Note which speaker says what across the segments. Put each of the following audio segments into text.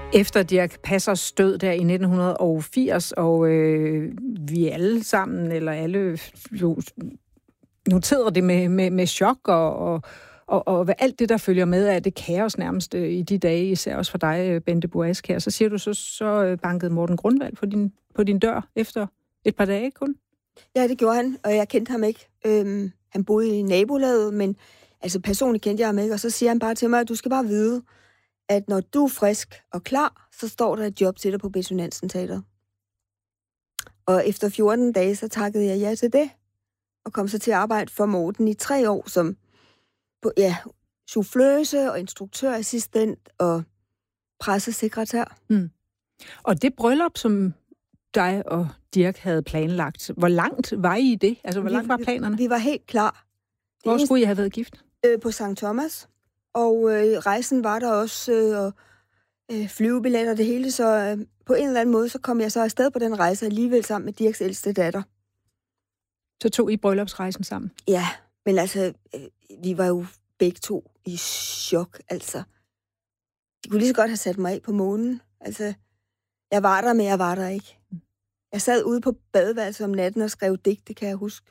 Speaker 1: Efter Dirch Passers død der i 1980, og vi alle sammen, eller alle jo noterede det med chok, og hvad alt det, der følger med af det kaos nærmest i de dage, især også for dig, Bente Boaskjær. Så siger du, så bankede Morten Grundvald på din dør efter et par dage kun?
Speaker 2: Ja, det gjorde han, og jeg kendte ham ikke. Han boede i nabolaget, men altså personligt kendte jeg ham ikke, og så siger han bare til mig, at du skal bare vide, at når du er frisk og klar, så står der et job til dig på Betty Nansen Teatret. Og efter 14 dage, så takkede jeg ja til det, og kom så til at arbejde for Morten i 3 år som souffløse og instruktørassistent og pressesekretær.
Speaker 1: Mm. Og det bryllup, som dig og Dirch havde planlagt, hvor langt var I i det? Altså, hvor langt var planerne?
Speaker 2: Vi var helt klar.
Speaker 1: Hvor skulle I have været gift?
Speaker 2: På St. Thomas. Og rejsen var der også, og flyvebilletter det hele, så på en eller anden måde, så kom jeg så afsted på den rejse alligevel sammen med Dirchs ældste datter.
Speaker 1: Så tog I bryllupsrejsen sammen?
Speaker 2: Ja, men altså, vi var jo begge to i chok, altså. De kunne lige så godt have sat mig af på månen. Altså, jeg var der, men jeg var der ikke. Jeg sad ude på badeværelset om natten og skrev digte, kan jeg huske.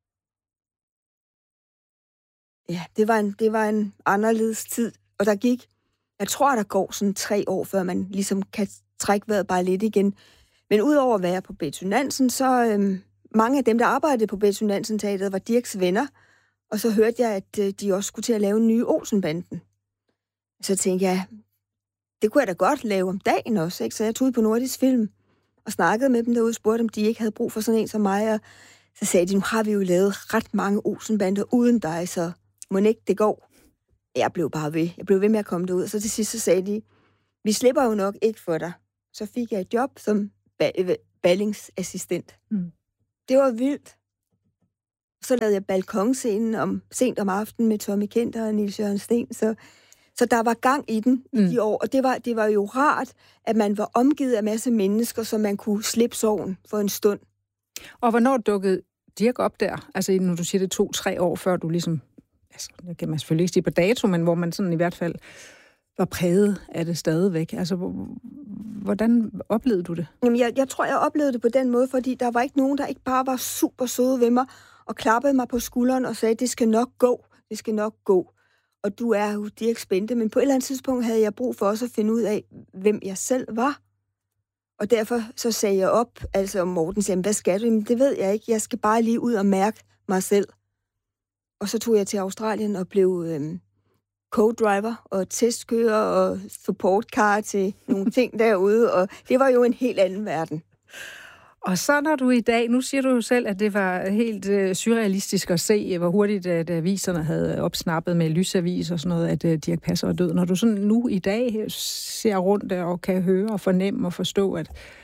Speaker 2: Ja, det var en anderledes tid. Og der gik, jeg tror, der går sådan 3 år, før man ligesom kan trække vejret bare lidt igen. Men udover at være på Betty Nansen, så mange af dem, der arbejdede på Betty Nansen Teatret, var Dirchs venner. Og så hørte jeg, at de også skulle til at lave en ny Olsenbanden. Så tænkte jeg, det kunne jeg da godt lave om dagen også, ikke? Så jeg tog ud på Nordisk Film og snakkede med dem derude, spurgte, om de ikke havde brug for sådan en som mig. Og så sagde de, nu har vi jo lavet ret mange Olsenbander uden dig, så må ikke det går. Jeg blev bare ved. Jeg blev ved med at komme derud. Og så til sidst så sagde de, vi slipper jo nok ikke for dig. Så fik jeg et job som ballingsassistent. Mm. Det var vildt. Så lavede jeg balkonscenen sent om aftenen med Tommy Kenter og Niels Jørgen Sten. Så der var gang i den i de år. Og det var jo rart, at man var omgivet af masse mennesker, så man kunne slippe sorgen for en stund.
Speaker 1: Og hvornår dukkede Dirch op der? Altså, når du siger det 2-3 år før du ligesom, altså, det kan man selvfølgelig ikke sige på dato, men hvor man sådan i hvert fald var præget af det stadigvæk. Altså, hvordan oplevede du det?
Speaker 2: Jamen, jeg tror, jeg oplevede det på den måde, fordi der var ikke nogen, der ikke bare var super søde ved mig og klappede mig på skulderen og sagde, det skal nok gå, det skal nok gå. Og du er jo Dirch Bente, men på et eller andet tidspunkt havde jeg brug for også at finde ud af, hvem jeg selv var. Og derfor så sagde jeg op, altså om Morten sagde, hvad skal du? Jamen, det ved jeg ikke, jeg skal bare lige ud og mærke mig selv. Og så tog jeg til Australien og blev co-driver og testkører og supportcar til nogle ting derude, og det var jo en helt anden verden.
Speaker 1: Og så når du i dag, nu siger du jo selv, at det var helt surrealistisk at se, hvor hurtigt at aviserne havde opsnappet med lysavis og sådan noget, at Dirch Passer er død. Når du sådan nu i dag ser rundt og kan høre og fornemme og forstå,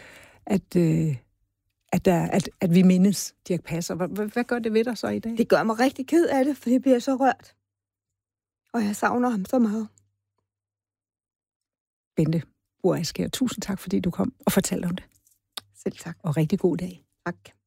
Speaker 1: at vi mindes Dirch Passer, hvad gør det ved dig så i dag?
Speaker 2: Det gør mig rigtig ked af det, for det bliver så rørt. Og jeg savner ham så meget.
Speaker 1: Bente Boaskjær, tusind tak, fordi du kom og fortalte om det.
Speaker 2: Selv tak.
Speaker 1: Og rigtig god dag.
Speaker 2: Tak.